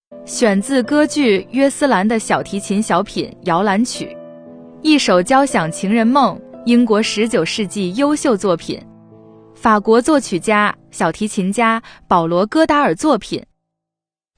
选自歌剧《约斯兰》的小提琴小品摇篮曲，一首交响情人梦，英国19世纪优秀作品，法国作曲家、小提琴家保罗·戈达尔作品。